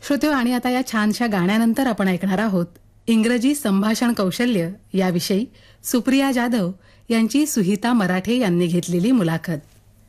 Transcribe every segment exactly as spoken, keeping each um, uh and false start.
श्रोते, आणि आता या छानशा गाण्यानंतर आपण ऐकणार आहोत इंग्रजी संभाषण कौशल्य याविषयी सुप्रिया जाधव यांची सुहिता मराठे यांनी घेतलेली मुलाखत.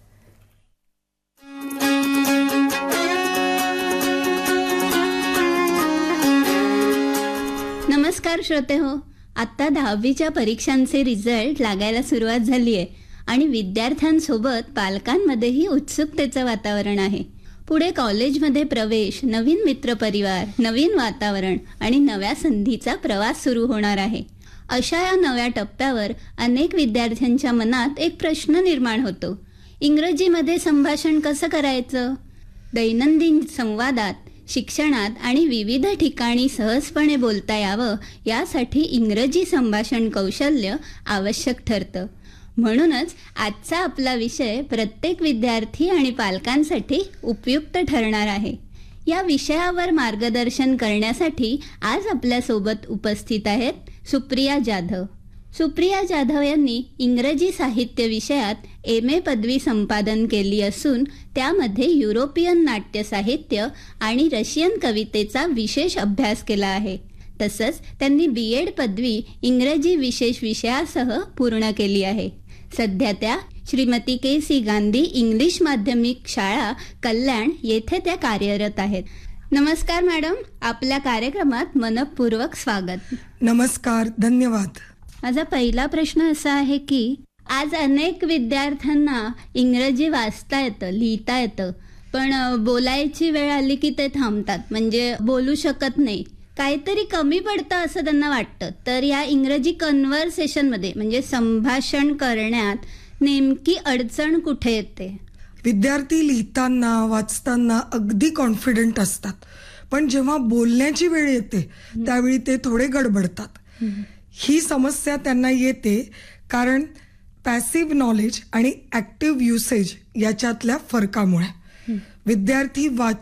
नमस्कार श्रोते हो, आत्ता दहावीच्या परीक्षांचे रिझल्ट लागायला सुरुवात झाली आहे आणि विद्यार्थ्यांसोबत पालकांमध्येही उत्सुकतेचं वातावरण आहे. पुढे कॉलेजमध्ये प्रवेश, नवीन मित्रपरिवार, नवीन वातावरण आणि नव्या संधीचा प्रवास सुरू होणार आहे. अशा या नव्या टप्प्यावर अनेक विद्यार्थ्यांच्या मनात एक प्रश्न निर्माण होतो. इंग्रजीमध्ये संभाषण कसं करायचं? दैनंदिन संवादात, शिक्षणात आणि विविध ठिकाणी सहजपणे बोलता यावं यासाठी इंग्रजी संभाषण कौशल्य आवश्यक ठरतं. म्हणूनच आजचा आपला विषय प्रत्येक विद्यार्थी आणि पालकांसाठी उपयुक्त ठरणार आहे. या विषयावर मार्गदर्शन करण्यासाठी आज आपल्यासोबत उपस्थित आहेत सुप्रिया जाधव. सुप्रिया जाधव यांनी इंग्रजी साहित्य विषयात एम ए पदवी संपादन केली असून त्यामध्ये युरोपियन नाट्य साहित्य आणि रशियन कवितेचा विशेष अभ्यास केला आहे. तसंच त्यांनी बी एड पदवी इंग्रजी विशेष विषयासह पूर्ण केली आहे. सध्या त्या श्रीमती के सी गांधी इंग्लिश माध्यमिक शाळा कल्याण येथे त्या कार्यरत आहेत. नमस्कार मॅडम, आपल्या कार्यक्रमात मनपूर्वक स्वागत. नमस्कार, धन्यवाद. माझा पहिला प्रश्न असा आहे की आज अनेक विद्यार्थ्यांना इंग्रजी वाचता येतं, लिहिता येतं, पण बोलायची वेळ आली की ते थांबतात, म्हणजे बोलू शकत नाही, काहीतरी कमी पडतं असं त्यांना वाटतं. तर या इंग्रजी कन्व्हर्सेशनमध्ये म्हणजे संभाषण करण्यात नेमकी अडचण कुठे येते? विद्यार्थी लिहिताना वाचताना अगदी कॉन्फिडंट असतात, पण जेव्हा बोलण्याची वेळ येते त्यावेळी ते थोडे गडबडतात. ही समस्या त्यांना येते कारण पॅसिव्ह नॉलेज आणि ॲक्टिव्ह युसेज याच्यातल्या फरकामुळे. विद्यार्थी वाच